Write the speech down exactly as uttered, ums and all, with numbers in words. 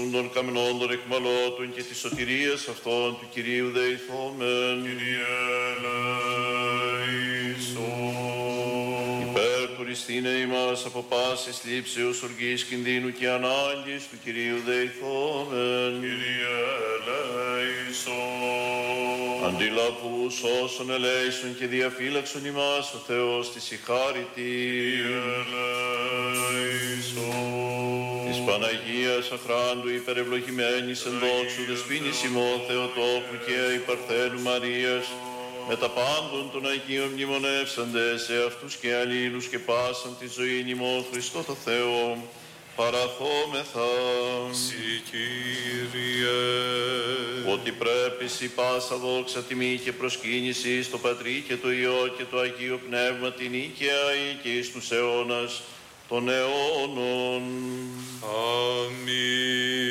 των καμενών των εκμαλώτων και της σωτηρίας αυτών του Κυρίου δεηθόμεν. Κύριε ελέησον. Υπέρ του ρηστήνε ημάς από πάσης λήψεως, οργής, κινδύνου και ανάγκης του Κυρίου δεηθόμεν. Κύριε ελέησον. Αντιλαβούς όσων ελέησον και διαφύλαξον ημάς ο Θεός της η χάριτη. Κύριε ελέησον. Της Παναγίας αχράντου υπερευλογημένης εν δόξου δεσποίνης ημών Θεοτόκου και η Παρθένου Μαρίας, με τα πάντων των Αγίων μνημονεύσαντες σε αυτούς και αλλήλους και πάσαν τη ζωή ημών Χριστό το Θεό, παραθόμεθα. Συ Κύριε. Ότι πρέπει σοι πάσα δόξα, τιμή και προσκύνηση στο Πατρί και το Υιό και το Αγίο Πνεύμα την οίκαια και εις τους αιώνας των αιώνων. Αμήν.